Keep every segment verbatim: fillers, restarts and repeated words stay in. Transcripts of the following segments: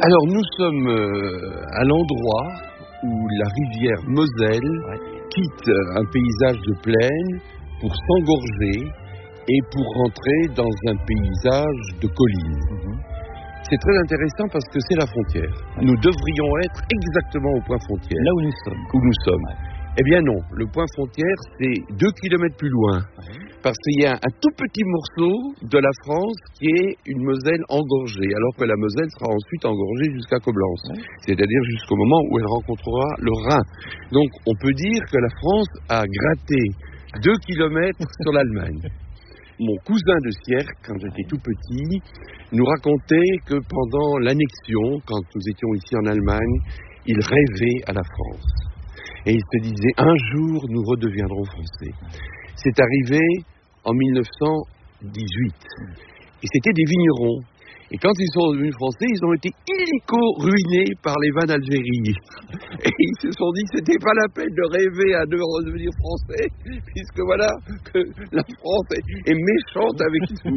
Alors nous sommes euh, à l'endroit où la rivière Moselle ouais. quitte un paysage de plaine pour s'engorger et pour rentrer dans un paysage de collines. Mmh. C'est très intéressant parce que c'est la frontière. Ouais. Nous devrions être exactement au point frontière. Là où nous sommes. Où nous sommes. Ouais. Eh bien non, le point frontière c'est deux kilomètres plus loin. Ouais. Parce qu'il y a un tout petit morceau de la France qui est une Moselle engorgée, alors que la Moselle sera ensuite engorgée jusqu'à Coblence, ouais. c'est-à-dire jusqu'au moment où elle rencontrera le Rhin. Donc on peut dire que la France a gratté deux kilomètres sur l'Allemagne. Mon cousin de Sierck, quand j'étais tout petit, nous racontait que pendant l'annexion, quand nous étions ici en Allemagne, il rêvait à la France. Et il se disait, un jour nous redeviendrons français. C'est arrivé en mille neuf cent dix-huit. Et c'était des vignerons. Et quand ils sont devenus français, ils ont été illico ruinés par les vins d'Algérie. Et ils se sont dit que c'était pas la peine de rêver à de redevenir français, puisque voilà, que la France est, est méchante avec nous.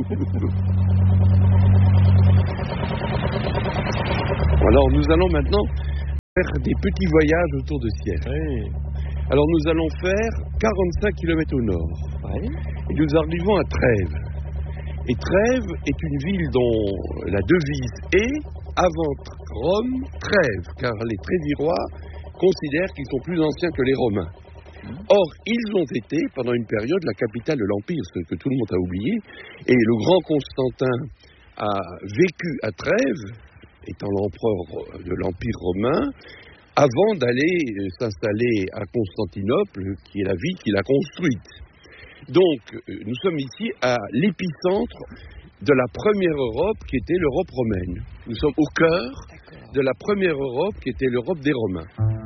Alors nous allons maintenant faire des petits voyages autour de Sierck. Oui. Alors nous allons faire quarante-cinq kilomètres au nord. Oui. Et nous arrivons à Trèves. Et Trèves est une ville dont la devise est « Avant Rome, Trèves », car les Trévirois considèrent qu'ils sont plus anciens que les Romains. Or, ils ont été, pendant une période, la capitale de l'Empire, ce que tout le monde a oublié, et le grand Constantin a vécu à Trèves, étant l'empereur de l'Empire romain, avant d'aller s'installer à Constantinople, qui est la ville qu'il a construite. Donc, nous sommes ici à l'épicentre de la première Europe, qui était l'Europe romaine. Nous sommes au cœur de la première Europe, qui était l'Europe des Romains.